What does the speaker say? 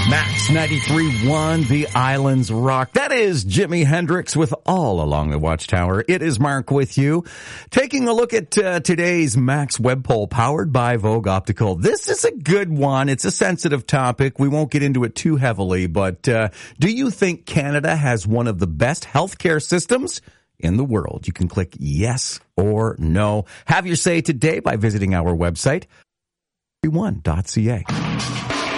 Max 93.1, The Islands Rock. That is Jimi Hendrix with All Along the Watchtower. It is Mark with you, taking a look at today's Max Web Poll powered by Vogue Optical. This is a good one. It's a sensitive topic. We won't get into it too heavily, but do you think Canada has one of the best healthcare systems in the world? You can click yes or no. Have your say today by visiting our website, 1.ca.